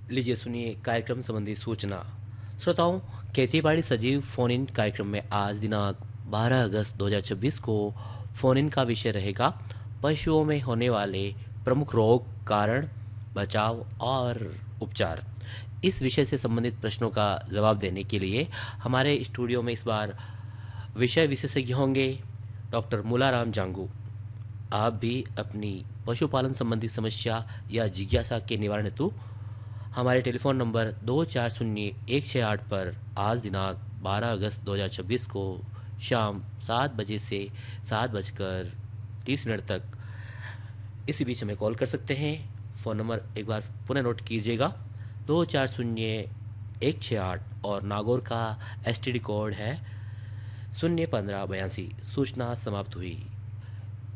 लीजिए सुनिए कार्यक्रम संबंधी सूचना। श्रोताओं, खेतीबाड़ी सजीव फोन इन कार्यक्रम में आज दिनांक 12 अगस्त 2026 को फोन इन का विषय रहेगा पशुओं में होने वाले प्रमुख रोग, कारण, बचाव और उपचार। इस विषय से संबंधित प्रश्नों का जवाब देने के लिए हमारे स्टूडियो में इस बार विषय विशेषज्ञ होंगे डॉक्टर मूलाराम जांगू। आप भी अपनी पशुपालन संबंधी समस्या या जिज्ञासा के निवारण हेतु हमारे टेलीफोन नंबर 240168 पर आज दिनांक 12 अगस्त 2026 को शाम 7 बजे से 7:30 तक इसी बीच हमें कॉल कर सकते हैं। फ़ोन नंबर एक बार पुनः नोट कीजिएगा, 240168 और नागौर का STD कोड है 01582। सूचना समाप्त हुई।